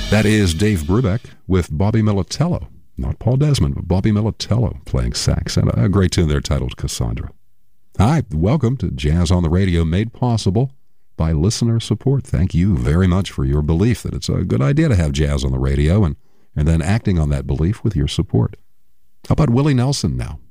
That is Dave Brubeck with Bobby Militello. Not Paul Desmond, but Bobby Militello playing sax. And a great tune there titled Cassandra. Hi, welcome to Jazz on the Radio, made possible by listener support. Thank you very much for your belief that it's a good idea to have jazz on the radio and then acting on that belief with your support. How about Willie Nelson now?